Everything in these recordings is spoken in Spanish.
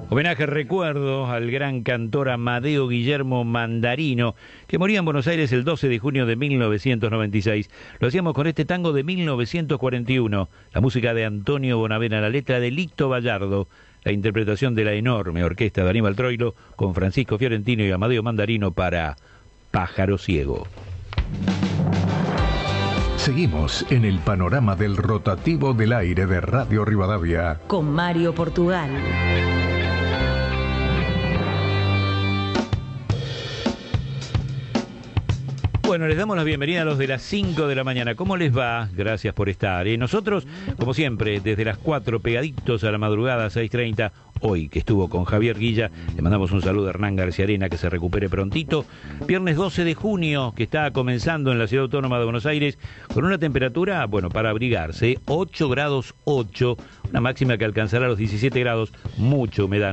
Homenaje, recuerdo al gran cantor Amadeo Guillermo Mandarino, que moría en Buenos Aires el 12 de junio de 1996. Lo hacíamos con este tango de 1941, la música de Antonio Bonavena, la letra de Lito Vallardo, la interpretación de la enorme orquesta de Aníbal Troilo, con Francisco Fiorentino y Amadeo Mandarino para Pájaro Ciego. Seguimos en el panorama del rotativo del aire de Radio Rivadavia con Mario Portugal. Bueno, les damos la bienvenida a los de las 5 de la mañana. ¿Cómo les va? Gracias por estar. Nosotros, como siempre, desde las 4, pegaditos a la madrugada, 6:30, hoy que estuvo con Javier Guilla, le mandamos un saludo a Hernán García Arena, que se recupere prontito. Viernes 12 de junio, que está comenzando en la Ciudad Autónoma de Buenos Aires, con una temperatura, bueno, para abrigarse, 8 grados 8, una máxima que alcanzará los 17 grados, mucha humedad,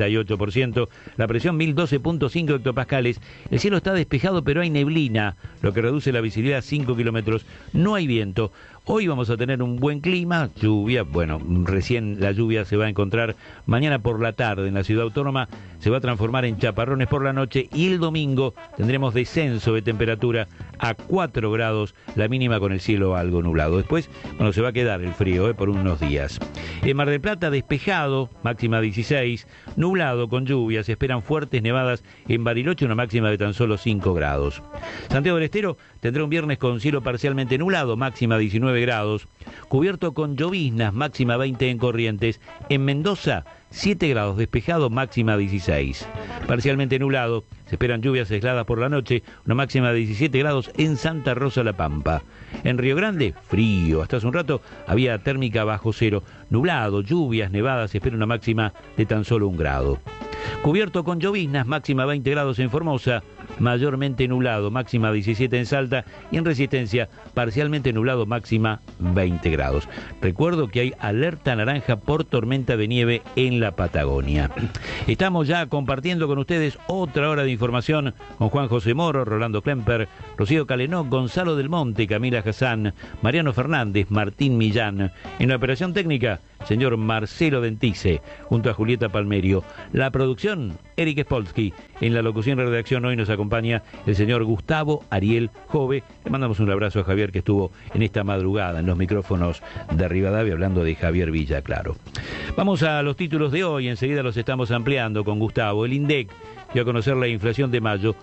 98%, la presión 1012.5 hectopascales, el cielo está despejado pero hay neblina, lo que reduce la visibilidad a 5 kilómetros, no hay viento. Hoy vamos a tener un buen clima, lluvia, bueno, recién la lluvia se va a encontrar mañana por la tarde en la Ciudad Autónoma, se va a transformar en chaparrones por la noche y el domingo tendremos descenso de temperatura a 4 grados, la mínima con el cielo algo nublado. Después, bueno, se va a quedar el frío por unos días. En Mar del Plata despejado, máxima 16, nublado con lluvias, se esperan fuertes nevadas en Bariloche, una máxima de tan solo 5 grados. Santiago del Estero tendrá un viernes con cielo parcialmente nublado, máxima 19 grados, cubierto con lloviznas, máxima 20 en Corrientes. En Mendoza, 7 grados, despejado, máxima 16. Parcialmente nublado, se esperan lluvias aisladas por la noche, una máxima de 17 grados en Santa Rosa La Pampa. En Río Grande, frío, hasta hace un rato había térmica bajo cero, nublado, lluvias, nevadas, se espera una máxima de tan solo 1 grado. Cubierto con lloviznas, máxima 20 grados en Formosa, mayormente nublado, máxima 17 en Salta, y en Resistencia, parcialmente nublado, máxima 20 grados. Recuerdo que hay alerta naranja por tormenta de nieve en la Patagonia. Estamos ya compartiendo con ustedes otra hora de información con Juan José Moro, Rolando Klemper, Rocío Calenó, Gonzalo del Monte, Camila Hassan, Mariano Fernández, Martín Millán. En la operación técnica, señor Marcelo Dentice, junto a Julieta Palmerio. La producción, Eric Spolsky. En la locución y redacción hoy nos acompaña el señor Gustavo Ariel Jove. Le mandamos un abrazo a Javier, que estuvo en esta madrugada en los micrófonos de Rivadavia, hablando de Javier Villa, claro. Vamos a los títulos de hoy, enseguida los estamos ampliando con Gustavo. El INDEC dio a conocer la inflación de mayo,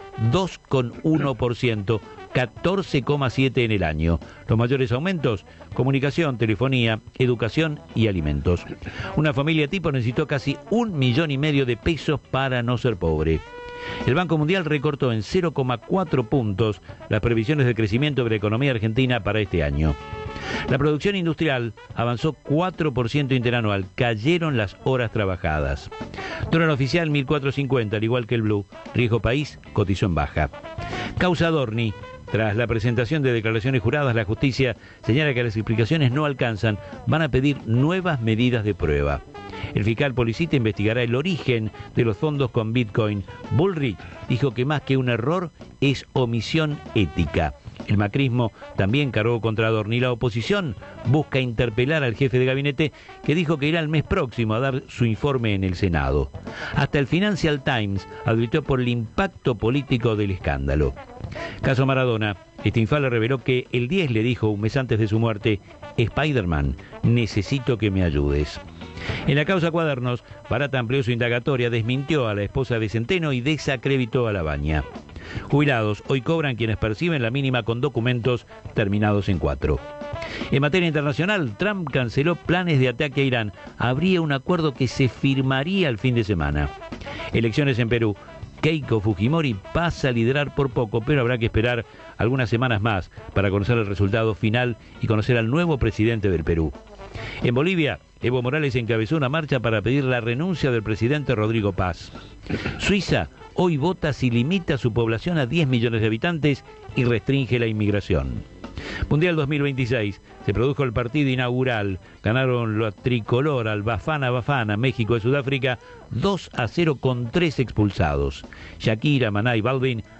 2,1%, 14,7% en el año. Los mayores aumentos, comunicación, telefonía, educación y alimentos. Una familia tipo necesitó casi 1,5 millones de pesos para no ser pobre. El Banco Mundial recortó en 0,4 puntos las previsiones de crecimiento de la economía argentina para este año. La producción industrial avanzó 4% interanual, cayeron las horas trabajadas. Dólar oficial 1.450, al igual que el blue. Riesgo país cotizó en baja. Causa Dorni. Tras la presentación de declaraciones juradas, la justicia señala que las explicaciones no alcanzan, van a pedir nuevas medidas de prueba. El fiscal Policita investigará el origen de los fondos con Bitcoin. Bullrich dijo que más que un error es omisión ética. El macrismo también cargó contra Dorni. La oposición busca interpelar al jefe de gabinete, que dijo que irá el mes próximo a dar su informe en el Senado. Hasta el Financial Times advirtió por el impacto político del escándalo. Caso Maradona. Este infale reveló que el 10 le dijo un mes antes de su muerte: Spider-Man, necesito que me ayudes. En la causa Cuadernos, Barata amplió su indagatoria, desmintió a la esposa de Centeno y desacreditó a Labaña. Jubilados hoy cobran quienes perciben la mínima con documentos terminados en 4. En materia internacional, Trump canceló planes de ataque a Irán. Habría un acuerdo que se firmaría el fin de semana. Elecciones en Perú. Keiko Fujimori pasa a liderar por poco, pero habrá que esperar algunas semanas más para conocer el resultado final y conocer al nuevo presidente del Perú. En Bolivia, Evo Morales encabezó una marcha para pedir la renuncia del presidente Rodrigo Paz. Suiza hoy vota si limita su población a 10 millones de habitantes y restringe la inmigración. Mundial 2026, se produjo el partido inaugural, ganaron la tricolor al Bafana Bafana, México y Sudáfrica, 2-0 con 3 expulsados. Shakira, Maná y Balvin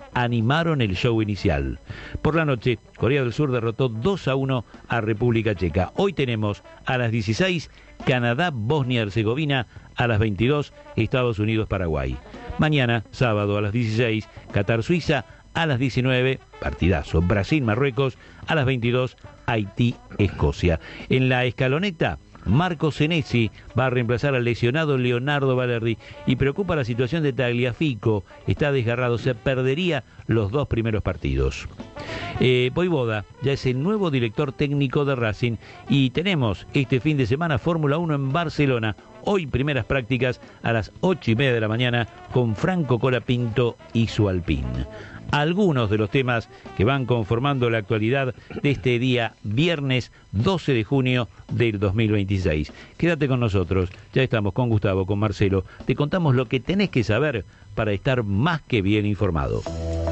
animaron el show inicial. Por la noche, Corea del Sur derrotó 2-1 a República Checa. Hoy tenemos a las 16 Canadá, Bosnia-Herzegovina, a las 22 Estados Unidos, Paraguay. Mañana, sábado a las 16, Qatar, Suiza, a las 19, partidazo, Brasil, Marruecos, a las 22, Haití, Escocia. En la escaloneta, Marco Senesi va a reemplazar al lesionado Leonardo Valerdi y preocupa la situación de Tagliafico, está desgarrado, se perdería los 2 primeros partidos. Voivoda ya es el nuevo director técnico de Racing y tenemos este fin de semana Fórmula 1 en Barcelona. Hoy primeras prácticas a las 8:30 de la mañana con Franco Colapinto y su Alpine. Algunos de los temas que van conformando la actualidad de este día viernes 12 de junio del 2026. Quédate con nosotros, ya estamos con Gustavo, con Marcelo, te contamos lo que tenés que saber para estar más que bien informado.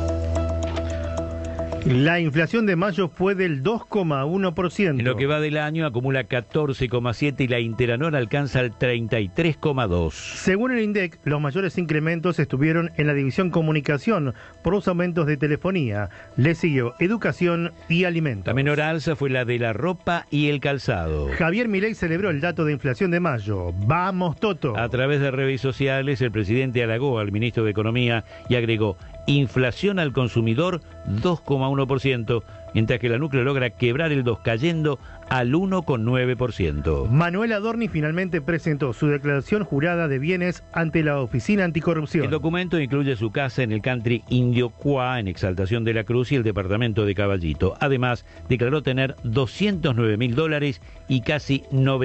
La inflación de mayo fue del 2,1%. En lo que va del año acumula 14,7 y la interanual alcanza el 33,2. Según el INDEC, los mayores incrementos estuvieron en la división comunicación por los aumentos de telefonía. Le siguió educación y alimentos. La menor alza fue la de la ropa y el calzado. Javier Milei celebró el dato de inflación de mayo. ¡Vamos, Toto! A través de redes sociales, el presidente halagó al ministro de Economía y agregó: inflación al consumidor 2,1%, mientras que la Núcleo logra quebrar el 2, cayendo al 1,9%. Manuel Adorni finalmente presentó su declaración jurada de bienes ante la Oficina Anticorrupción. El documento incluye su casa en el country Indio Cuá, en Exaltación de la Cruz, y el departamento de Caballito. Además, declaró tener $209.000 y casi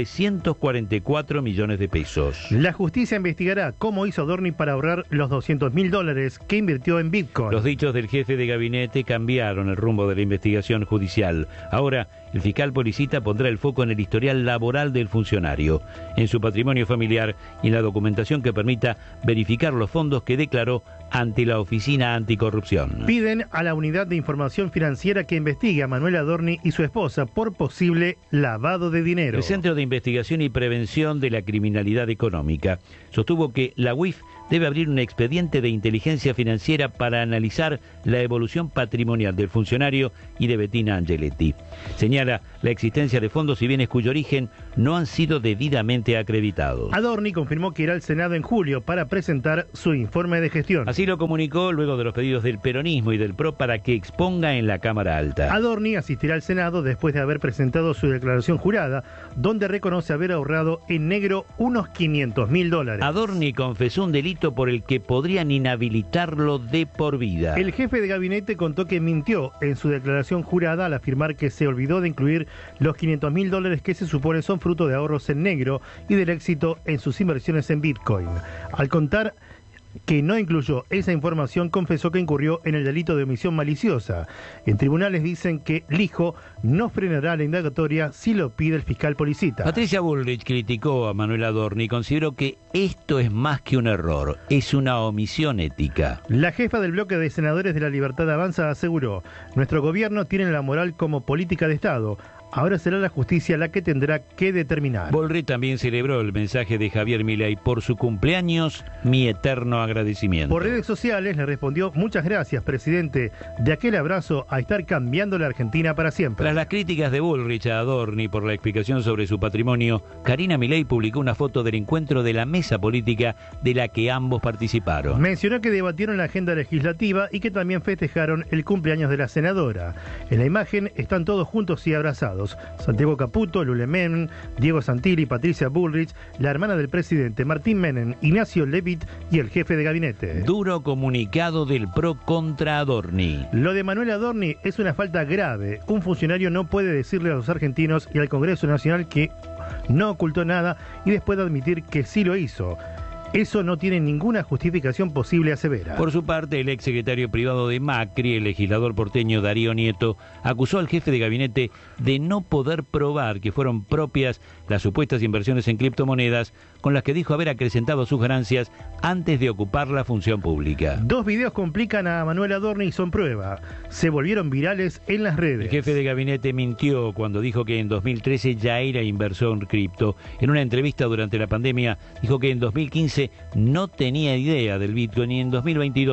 944 millones de pesos. La justicia investigará cómo hizo Adorni para ahorrar los $200.000 que invirtió en Bitcoin. Los dichos del jefe de gabinete cambiaron el rumbo de la investigación judicial. Ahora, el fiscal Policita pondrá el foco en el historial laboral del funcionario, en su patrimonio familiar y en la documentación que permita verificar los fondos que declaró ante la Oficina Anticorrupción. Piden a la Unidad de Información Financiera que investigue a Manuel Adorni y su esposa por posible lavado de dinero. El Centro de Investigación y Prevención de la Criminalidad Económica sostuvo que la UIF debe abrir un expediente de inteligencia financiera para analizar la evolución patrimonial del funcionario y de Bettina Angeletti. Señala la existencia de fondos y bienes cuyo origen no han sido debidamente acreditados. Adorni confirmó que irá al Senado en julio para presentar su informe de gestión. Así lo comunicó luego de los pedidos del peronismo y del PRO para que exponga en la Cámara Alta. Adorni asistirá al Senado después de haber presentado su declaración jurada, donde reconoce haber ahorrado en negro unos $500.000. Adorni confesó un delito por el que podrían inhabilitarlo de por vida. El jefe de gabinete contó que mintió en su declaración jurada al afirmar que se olvidó de incluir los $500.000 que se supone son fruto de ahorros en negro y del éxito en sus inversiones en Bitcoin. Al contar que no incluyó esa información, confesó que incurrió en el delito de omisión maliciosa. En tribunales dicen que Lijo no frenará la indagatoria si lo pide el fiscal Policita. Patricia Bullrich criticó a Manuel Adorni y consideró que esto es más que un error, es una omisión ética. La jefa del bloque de senadores de la Libertad Avanza aseguró: nuestro gobierno tiene la moral como política de Estado. Ahora será la justicia la que tendrá que determinar. Bullrich también celebró el mensaje de Javier Milei: por su cumpleaños, mi eterno agradecimiento. Por redes sociales le respondió: muchas gracias, presidente, de aquel abrazo a estar cambiando la Argentina para siempre. Tras las críticas de Bullrich a Adorni por la explicación sobre su patrimonio, Karina Milei publicó una foto del encuentro de la mesa política de la que ambos participaron. Mencionó que debatieron la agenda legislativa y que también festejaron el cumpleaños de la senadora. En la imagen están todos juntos y abrazados: Santiago Caputo, Lule Menem, Diego Santilli, Patricia Bullrich, la hermana del presidente Martín Menem, Ignacio Levitt y el jefe de gabinete. Duro comunicado del PRO contra Adorni. Lo de Manuel Adorni es una falta grave. Un funcionario no puede decirle a los argentinos y al Congreso Nacional que no ocultó nada y después de admitir que sí lo hizo. Eso no tiene ninguna justificación posible, asevera. Por su parte, el exsecretario privado de Macri, el legislador porteño Darío Nieto, acusó al jefe de gabinete de no poder probar que fueron propias las supuestas inversiones en criptomonedas con las que dijo haber acrecentado sus ganancias antes de ocupar la función pública. 2 videos complican a Manuel Adorni y son prueba. Se volvieron virales en las redes. El jefe de gabinete mintió cuando dijo que en 2013 ya era inversor en cripto. En una entrevista durante la pandemia dijo que en 2015 no tenía idea del Bitcoin y en 2022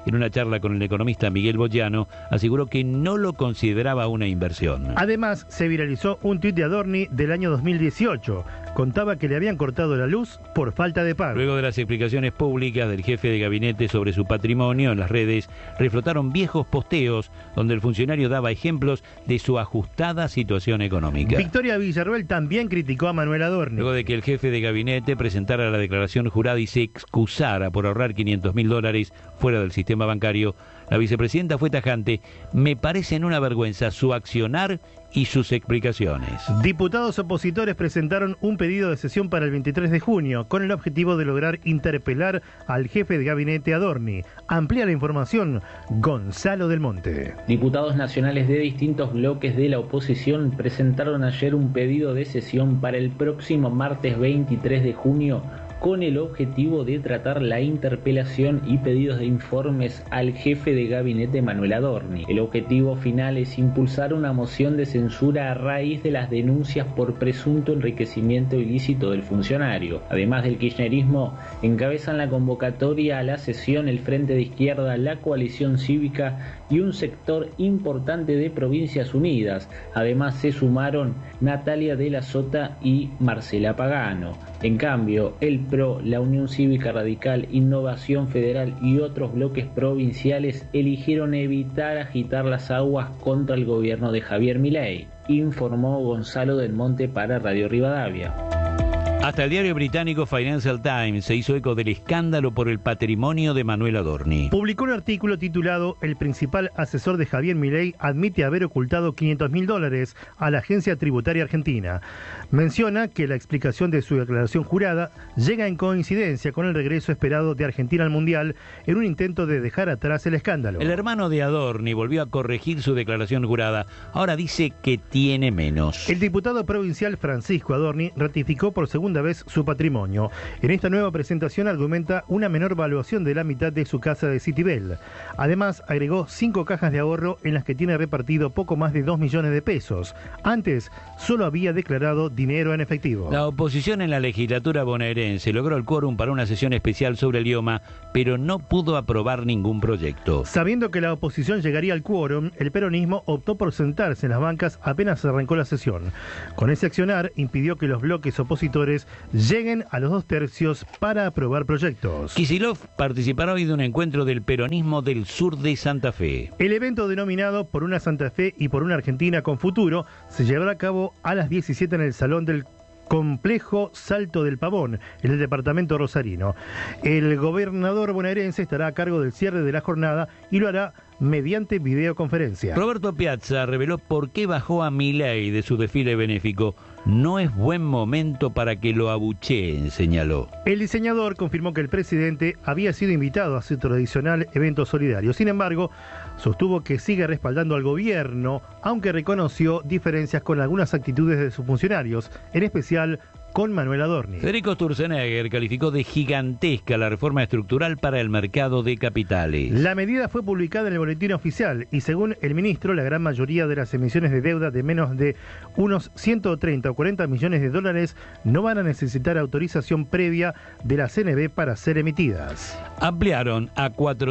en una charla con el economista Miguel Bogiano, aseguró que no lo consideraba una inversión. Además, se viralizó un tuit de Adorni del año 2018. Contaba que le habían cortado la luz por falta de pago. Luego de las explicaciones públicas del jefe de gabinete sobre su patrimonio, en las redes reflotaron viejos posteos donde el funcionario daba ejemplos de su ajustada situación económica. Victoria Villarroel también criticó a Manuel Adorni. Luego de que el jefe de gabinete presentara la declaración jurada y se excusara por ahorrar $500.000 fuera del sistema bancario, la vicepresidenta fue tajante: me parecen una vergüenza su accionar y sus explicaciones. Diputados opositores presentaron un pedido de sesión para el 23 de junio con el objetivo de lograr interpelar al jefe de gabinete Adorni. Amplía la información Gonzalo del Monte. Diputados nacionales de distintos bloques de la oposición presentaron ayer un pedido de sesión para el próximo martes 23 de junio con el objetivo de tratar la interpelación y pedidos de informes al jefe de gabinete Manuel Adorni. El objetivo final es impulsar una moción de censura a raíz de las denuncias por presunto enriquecimiento ilícito del funcionario. Además del kirchnerismo, encabezan la convocatoria a la sesión el Frente de Izquierda, la Coalición Cívica y un sector importante de Provincias Unidas. Además se sumaron Natalia de la Sota y Marcela Pagano. En cambio, el PRO, la Unión Cívica Radical, Innovación Federal y otros bloques provinciales eligieron evitar agitar las aguas contra el gobierno de Javier Milei, informó Gonzalo del Monte para Radio Rivadavia. Hasta el diario británico Financial Times se hizo eco del escándalo por el patrimonio de Manuel Adorni. Publicó un artículo titulado «El principal asesor de Javier Milei admite haber ocultado $500.000 a la Agencia Tributaria Argentina». Menciona que la explicación de su declaración jurada llega en coincidencia con el regreso esperado de Argentina al Mundial en un intento de dejar atrás el escándalo. El hermano de Adorni volvió a corregir su declaración jurada. Ahora dice que tiene menos. El diputado provincial Francisco Adorni ratificó por segunda vez su patrimonio. En esta nueva presentación argumenta una menor valuación de la mitad de su casa de Citibel. Además, agregó 5 cajas de ahorro en las que tiene repartido poco más de 2 millones de pesos. Antes, solo había declarado dinero en efectivo. La oposición en la legislatura bonaerense logró el quórum para una sesión especial sobre el idioma, pero no pudo aprobar ningún proyecto. Sabiendo que la oposición llegaría al quórum, el peronismo optó por sentarse en las bancas apenas arrancó la sesión. Con ese accionar, impidió que los bloques opositores lleguen a los 2/3 para aprobar proyectos. Kicillof participará hoy de un encuentro del peronismo del sur de Santa Fe. El evento denominado Por una Santa Fe y por una Argentina con Futuro se llevará a cabo a las 17 en el Salón del Complejo Salto del Pavón, en el departamento rosarino. El gobernador bonaerense estará a cargo del cierre de la jornada y lo hará mediante videoconferencia. Roberto Piazza reveló por qué bajó a Milei de su desfile benéfico. No es buen momento para que lo abucheen, señaló. El diseñador confirmó que el presidente había sido invitado a su tradicional evento solidario. Sin embargo, sostuvo que sigue respaldando al gobierno, aunque reconoció diferencias con algunas actitudes de sus funcionarios, en especial con Manuel Adorni. Federico Sturzenegger calificó de gigantesca la reforma estructural para el mercado de capitales. La medida fue publicada en el boletín oficial y según el ministro, la gran mayoría de las emisiones de deuda de menos de unos 130 o 40 millones de dólares no van a necesitar autorización previa de la CNB para ser emitidas. Ampliaron a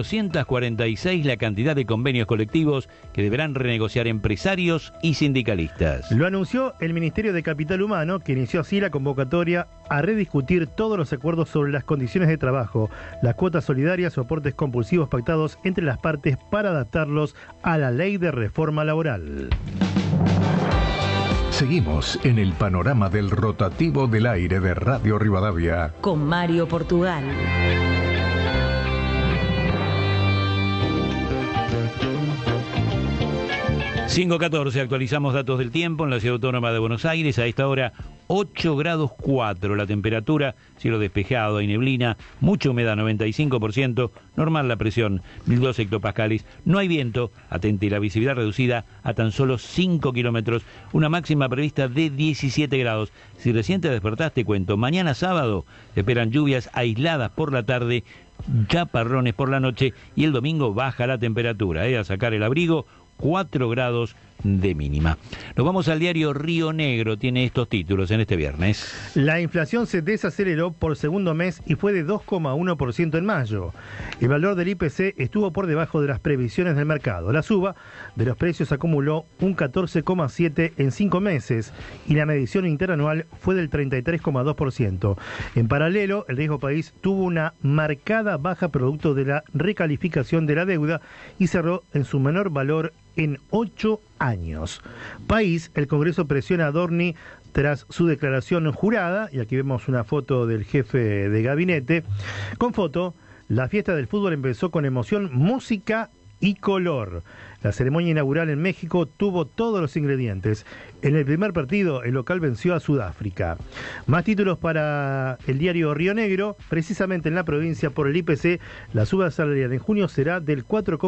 446 la cantidad de convenios colectivos que deberán renegociar empresarios y sindicalistas. Lo anunció el Ministerio de Capital Humano, que inició así la convocatoria a rediscutir todos los acuerdos sobre las condiciones de trabajo, las cuotas solidarias o aportes compulsivos pactados entre las partes para adaptarlos a la ley de reforma laboral. Seguimos en el panorama del rotativo del aire de Radio Rivadavia. Con Mario Portugal. 5:14, actualizamos datos del tiempo en la Ciudad Autónoma de Buenos Aires. A esta hora 8 grados 4 la temperatura, cielo despejado, hay neblina, mucha humedad 95%, normal la presión 1002 hectopascales, no hay viento, atente, la visibilidad reducida a tan solo 5 kilómetros, una máxima prevista de 17 grados. Si recién te despertaste, cuento, mañana sábado se esperan lluvias aisladas por la tarde, chaparrones por la noche y el domingo baja la temperatura, a sacar el abrigo, 4 grados de mínima. Nos vamos al diario Río Negro, tiene estos títulos en este viernes. La inflación se desaceleró por segundo mes y fue de 2,1% en mayo. El valor del IPC estuvo por debajo de las previsiones del mercado. La suba de los precios acumuló un 14,7% en 5 meses y la medición interanual fue del 33,2%. En paralelo, el riesgo país tuvo una marcada baja producto de la recalificación de la deuda y cerró en su menor valor en 8 años. País, el Congreso presiona a Adorni tras su declaración jurada, y aquí vemos una foto del jefe de gabinete. Con foto, la fiesta del fútbol empezó con emoción, música y color. La ceremonia inaugural en México tuvo todos los ingredientes. En el primer partido, el local venció a Sudáfrica. Más títulos para el diario Río Negro. Precisamente en la provincia, por el IPC, la suba salarial en junio será del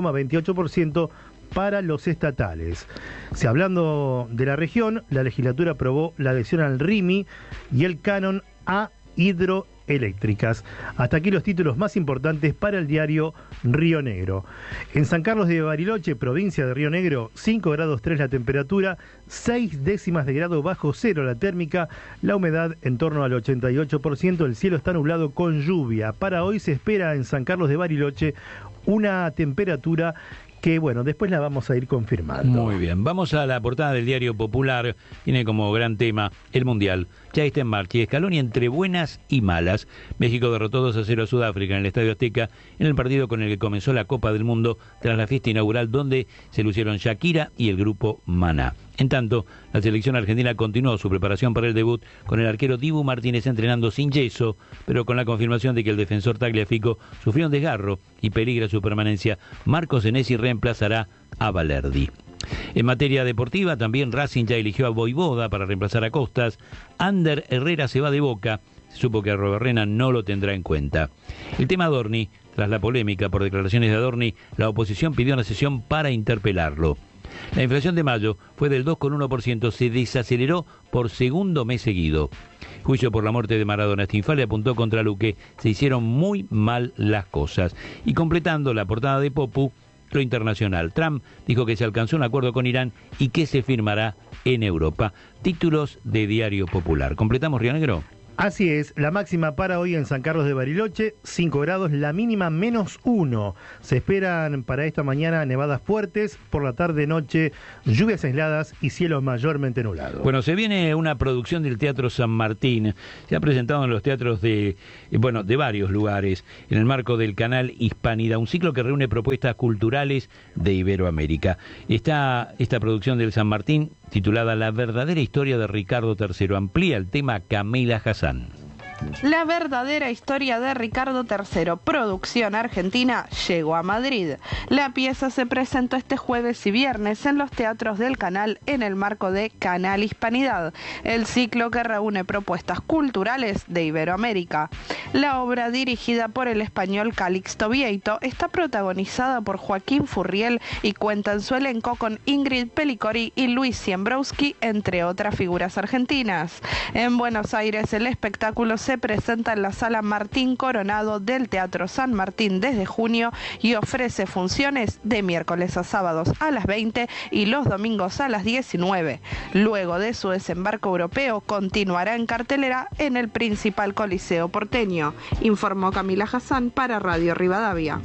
4,28% para los estatales. Si hablando de la región, la legislatura aprobó la adhesión al RIMI y el canon a hidroeléctricas. Hasta aquí los títulos más importantes para el diario Río Negro. En San Carlos de Bariloche, provincia de Río Negro, 5 grados 3 la temperatura, 6 décimas de grado bajo cero la térmica, la humedad en torno al 88%, el cielo está nublado con lluvia. Para hoy se espera en San Carlos de Bariloche una temperatura que, bueno, después la vamos a ir confirmando. Muy bien, vamos a la portada del Diario Popular. Tiene como gran tema el Mundial. Ya está en marcha y Scaloni entre buenas y malas. México derrotó 2-0 a Sudáfrica en el Estadio Azteca en el partido con el que comenzó la Copa del Mundo tras la fiesta inaugural donde se lucieron Shakira y el grupo Maná. En tanto, la selección argentina continuó su preparación para el debut con el arquero Dibu Martínez entrenando sin yeso, pero con la confirmación de que el defensor Tagliafico sufrió un desgarro y peligra su permanencia. Marco Senesi reemplazará a Balerdi. En materia deportiva, también Racing ya eligió a Voivoda para reemplazar a Costas. Ander Herrera se va de Boca. Se supo que Arrobarrena no lo tendrá en cuenta. El tema Adorni, tras la polémica por declaraciones de Adorni, la oposición pidió una sesión para interpelarlo. La inflación de mayo fue del 2,1%, se desaceleró por segundo mes seguido. Juicio por la muerte de Maradona. Stinfale apuntó contra Luque. Se hicieron muy mal las cosas. Y completando la portada de Popu, lo internacional. Trump dijo que se alcanzó un acuerdo con Irán y que se firmará en Europa. Títulos de Diario Popular. ¿Completamos, Río Negro? Así es, la máxima para hoy en San Carlos de Bariloche, 5 grados, la mínima -1. Se esperan para esta mañana nevadas fuertes, por la tarde-noche lluvias aisladas y cielos mayormente nublados. Bueno, se viene una producción del Teatro San Martín. Se ha presentado en los teatros de varios lugares, en el marco del canal Hispanidad, un ciclo que reúne propuestas culturales de Iberoamérica. Está esta producción del San Martín titulada La verdadera historia de Ricardo III. Amplía el tema Camila Hassan. La verdadera historia de Ricardo III, producción argentina, llegó a Madrid. La pieza se presentó este jueves y viernes en los teatros del canal en el marco de Canal Hispanidad, el ciclo que reúne propuestas culturales de Iberoamérica. La obra, dirigida por el español Calixto Vieito, está protagonizada por Joaquín Furriel y cuenta en su elenco con Ingrid Pelicori y Luis Siembrowski, entre otras figuras argentinas. En Buenos Aires, el espectáculo se presenta en la Sala Martín Coronado del Teatro San Martín desde junio y ofrece funciones de miércoles a sábados a las 20 y los domingos a las 19. Luego de su desembarco europeo, continuará en cartelera en el principal coliseo porteño, informó Camila Hassan para Radio Rivadavia.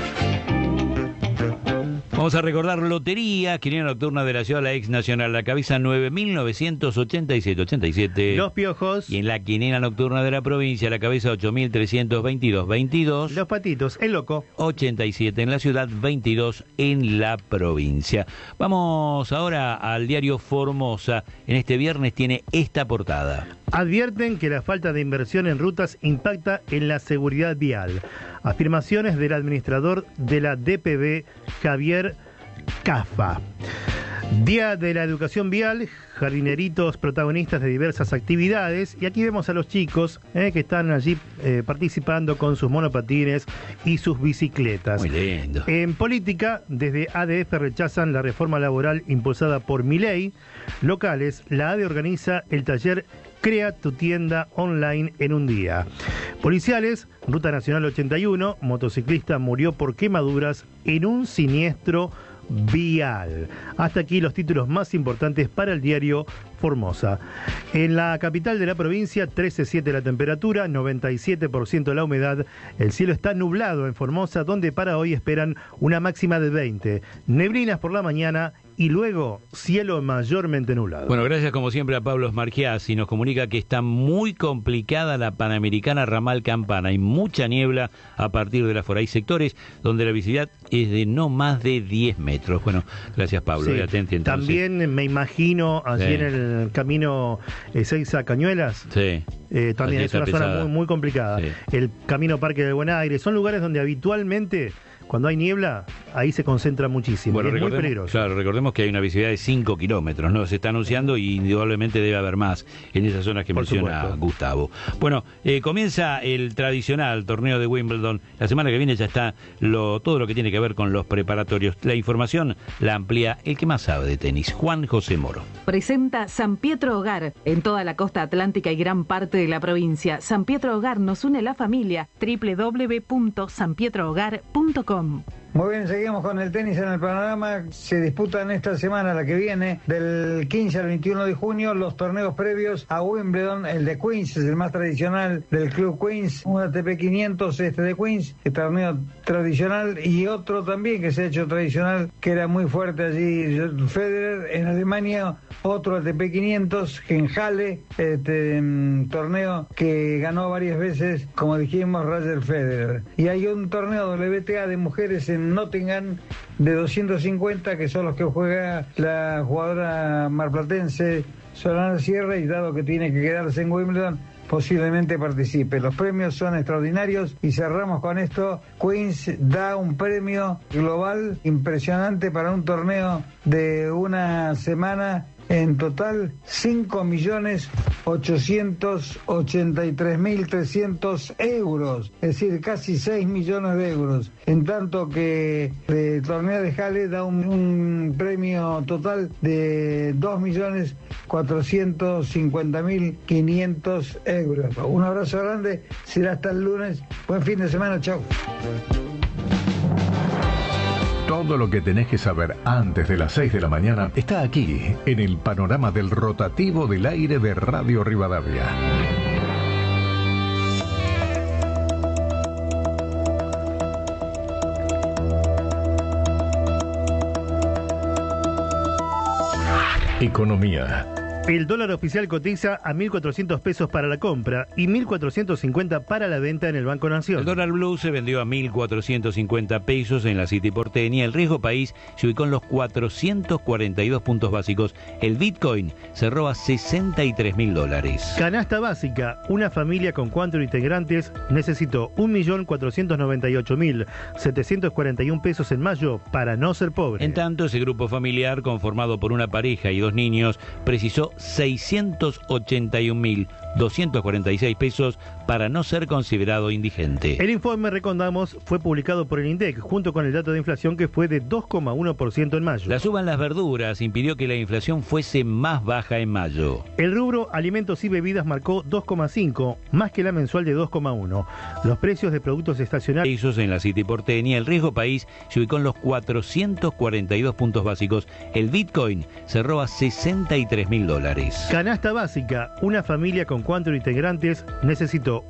Vamos a recordar lotería, quiniela nocturna de la ciudad, la ex nacional, la cabeza 9.987, Los Piojos. Y en la quiniela nocturna de la provincia, la cabeza 8.322, Los Patitos, el Loco. 87 en la ciudad, 22 en la provincia. Vamos ahora al diario Formosa. En este viernes tiene esta portada. Advierten que la falta de inversión en rutas impacta en la seguridad vial. Afirmaciones del administrador de la DPV, Javier Cafa. Día de la educación vial, jardineritos protagonistas de diversas actividades, y aquí vemos a los chicos que están allí participando con sus monopatines y sus bicicletas. Muy lindo. En política, desde ADF rechazan la reforma laboral impulsada por Milei. Locales, la ADE organiza el taller Crea tu tienda online en un día. Policiales, Ruta Nacional 81, motociclista murió por quemaduras en un siniestro vial. Hasta aquí los títulos más importantes para el diario Formosa. En la capital de la provincia, 13,7 la temperatura, 97% la humedad. El cielo está nublado en Formosa, donde para hoy esperan una máxima de 20. Neblinas por la mañana y luego cielo mayormente nublado. Bueno, gracias como siempre a Pablo Smargiassi. Nos comunica que está muy complicada la Panamericana Ramal Campana. Hay mucha niebla a partir de la Hay sectores donde la visibilidad es de no más de 10 metros. Bueno, gracias Pablo. Sí. Atente, entonces. También me imagino allí en el camino Seiza Cañuelas. Sí. También es una zona muy complicada. Sí. El camino Parque del Buen Aire. Son lugares donde habitualmente, cuando hay niebla, ahí se concentra muchísimo. Bueno, es muy peligroso. Claro, recordemos que hay una visibilidad de 5 kilómetros, ¿no? Se está anunciando y indudablemente debe haber más en esas zonas que menciona Gustavo. Bueno, comienza el tradicional torneo de Wimbledon. La semana que viene ya está todo lo que tiene que ver con los preparatorios. La información la amplía el que más sabe de tenis, Juan José Moro. Presenta San Pietro Hogar en toda la costa atlántica y gran parte de la provincia. San Pietro Hogar nos une la familia. www.sanpietrohogar.com. Muy bien, seguimos con el tenis en el panorama. Se disputan esta semana, la que viene, del 15 al 21 de junio, los torneos previos a Wimbledon. El de Queens es el más tradicional del Club Queens, un ATP 500 de Queens, el torneo tradicional, y otro también que se ha hecho tradicional, que era muy fuerte allí, Federer. En Alemania, otro ATP 500 en Halle, torneo que ganó varias veces, como dijimos, Roger Federer. Y hay un torneo WTA de mujeres en Nottingham de 250, que son los que juega la jugadora marplatense Solana Sierra, y dado que tiene que quedarse en Wimbledon, posiblemente participe. Los premios son extraordinarios y cerramos con esto. Queens da un premio global impresionante para un torneo de una semana. En total, 5.883.300 euros, es decir, casi 6 millones de euros. En tanto que el torneo de Halle da un premio total de 2.450.500 euros. Un abrazo grande, será hasta el lunes. Buen fin de semana, chao. Todo lo que tenés que saber antes de las 6 de la mañana está aquí, en el panorama del rotativo del aire de Radio Rivadavia. Economía. El dólar oficial cotiza a 1.400 pesos para la compra y 1.450 para la venta en el Banco Nación. El dólar blue se vendió a 1.450 pesos en la City porteña. El riesgo país se ubicó en los 442 puntos básicos. El Bitcoin cerró a $63.000. Canasta básica. Una familia con 4 integrantes necesitó 1.498.741 pesos en mayo para no ser pobre. En tanto, ese grupo familiar, conformado por una pareja y 2 niños, precisó 681.246 pesos para no ser considerado indigente. El informe, recordamos, fue publicado por el INDEC junto con el dato de inflación, que fue de 2,1% en mayo. La suba en las verduras impidió que la inflación fuese más baja en mayo. El rubro alimentos y bebidas marcó 2,5, más que la mensual de 2,1. Los precios de productos estacionarios Pesos en la City porteña. El riesgo país se ubicó en los 442 puntos básicos. El Bitcoin cerró a $63.000. Canasta básica. Una familia con 4 integrantes necesitó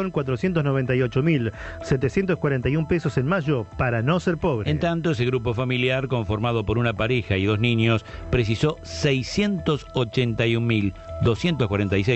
1.498.741 pesos en mayo para no ser pobre. En tanto, ese grupo familiar, conformado por una pareja y 2 niños, precisó 681.246